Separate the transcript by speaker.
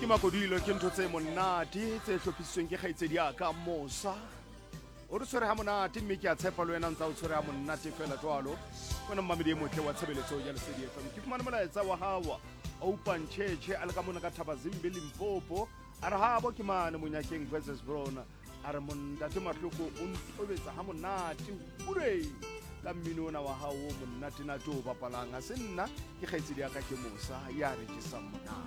Speaker 1: Makodilo ke ntho tse monate tse hlophisitsweng ke kgaitsedi ya ka Mosa. O re tshwere ha monate mme ke a tshepa le wena ntse o tshwere ha monate fela jwalo. Wena mmamedi e motle wa tshebeletso ya Lesedi FM. Ke fumana molaetsa wa hawa Open Church a le ka mona ka Thabazimbi Limpopo. A re habo ke mane monyakeng versus Brona. A re montate Mahloko o ntobetsa ha monate. Hurray! Ka mmino ona wa hao monate na to bapalang a se nna ke kgaitsedi ya ka ke Mosa ya re ke sa monate.